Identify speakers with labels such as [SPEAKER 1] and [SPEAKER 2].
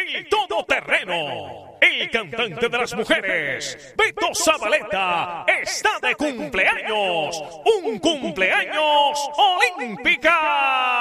[SPEAKER 1] el todoterreno, el cantante de las mujeres, Beto Zabaleta, está de cumpleaños, un cumpleaños olímpica.